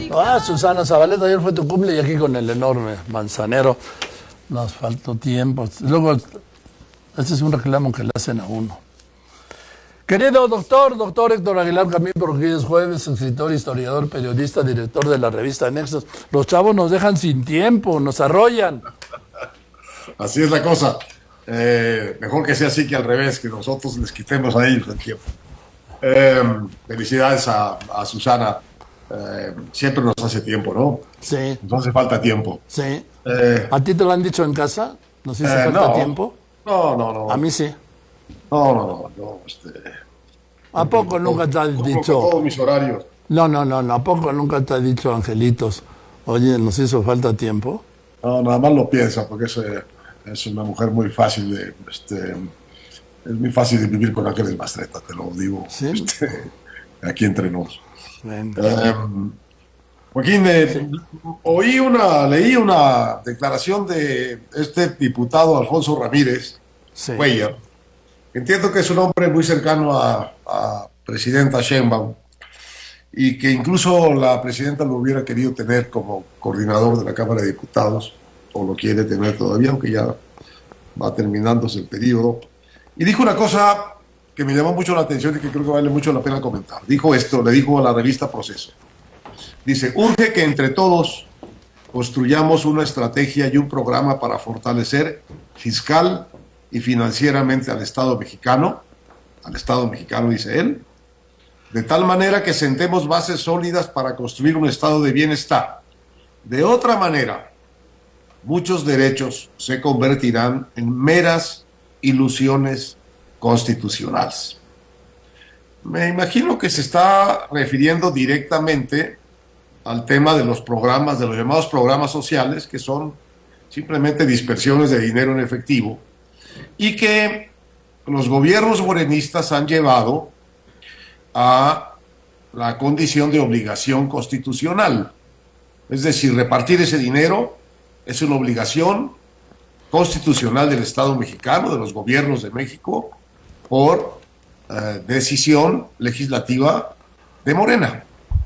Ah, Susana Zabaleta, ayer fue tu cumple y aquí con el enorme Manzanero nos faltó tiempo. Luego, este es un reclamo que le hacen a uno. Querido doctor Héctor Aguilar Camín, porque es jueves, escritor, historiador, periodista, director de la revista Nexos. Los chavos nos dejan sin tiempo, nos arrollan. Así es la cosa. Mejor que sea así que al revés, que nosotros les quitemos a ellos el tiempo. Felicidades a Susana. Siempre nos hace tiempo, ¿no? Sí. Nos hace falta tiempo. Sí. ¿A ti te lo han dicho en casa? ¿Nos hizo falta tiempo? No. A mí sí. No. ¿A poco nunca te han dicho? Todos mis horarios. No. ¿A poco nunca te ha dicho Angelitos? Oye, ¿nos hizo falta tiempo? No, nada más lo piensa, porque es una mujer muy fácil de... es muy fácil de vivir con Ángeles Mastretta, te lo digo. ¿Sí? Aquí entre nos. Joaquín, leí una declaración de este diputado Alfonso Ramírez Cuellar. Entiendo que es un hombre muy cercano a presidenta Sheinbaum y que incluso la presidenta lo hubiera querido tener como coordinador de la Cámara de Diputados, o lo quiere tener todavía, aunque ya va terminándose el periodo. Y dijo una cosa que me llamó mucho la atención y que creo que vale mucho la pena comentar. Dijo esto, le dijo a la revista Proceso. Dice: urge que entre todos construyamos una estrategia y un programa para fortalecer fiscal y financieramente al Estado mexicano, dice él, de tal manera que sentemos bases sólidas para construir un estado de bienestar. De otra manera, muchos derechos se convertirán en meras ilusiones constitucionales. Me imagino que se está refiriendo directamente al tema de los programas, de los llamados programas sociales, que son simplemente dispersiones de dinero en efectivo, y que los gobiernos morenistas han llevado a la condición de obligación constitucional. Es decir, repartir ese dinero es una obligación constitucional del Estado mexicano, de los gobiernos de México, por decisión legislativa de Morena.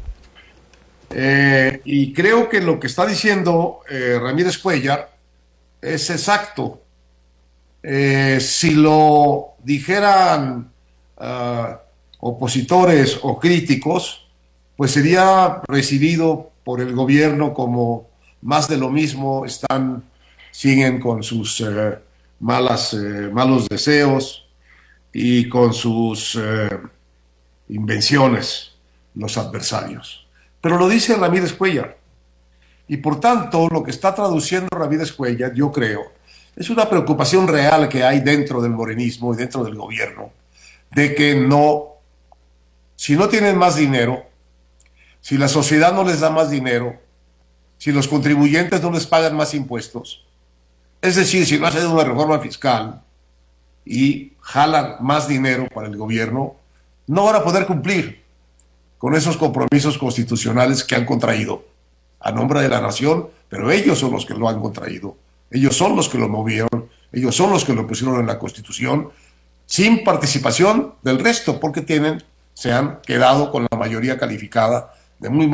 Y creo que lo que está diciendo Ramírez Cuellar es exacto. Si lo dijeran opositores o críticos, pues sería recibido por el gobierno como más de lo mismo, siguen con sus malos deseos y con sus invenciones los adversarios. Pero lo dice Ramírez Cuellar. Y por tanto, lo que está traduciendo Ramírez Cuellar, yo creo, es una preocupación real que hay dentro del morenismo y dentro del gobierno, de que si no tienen más dinero, si la sociedad no les da más dinero, si los contribuyentes no les pagan más impuestos, es decir, si no hacen una reforma fiscal y jalan más dinero para el gobierno, no van a poder cumplir con esos compromisos constitucionales que han contraído a nombre de la nación, pero ellos son los que lo han contraído, ellos son los que lo movieron, ellos son los que lo pusieron en la Constitución, sin participación del resto, porque se han quedado con la mayoría calificada de muy